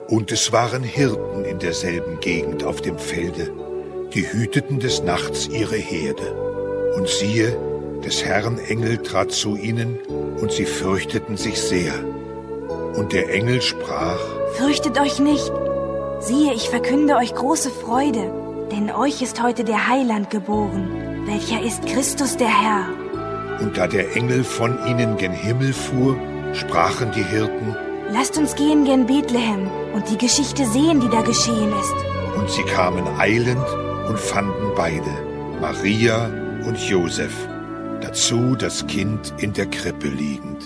Und es waren Hirten in derselben Gegend auf dem Felde, die hüteten des Nachts ihre Herde. Und siehe, des Herrn Engel trat zu ihnen, und sie fürchteten sich sehr. Und der Engel sprach: Fürchtet euch nicht, siehe, ich verkünde euch große Freude, denn euch ist heute der Heiland geboren, welcher ist Christus der Herr. Und da der Engel von ihnen gen Himmel fuhr, sprachen die Hirten: Lasst uns gehen gen Bethlehem und die Geschichte sehen, die da geschehen ist. Und sie kamen eilend und fanden beide, Maria und Josef, dazu das Kind in der Krippe liegend.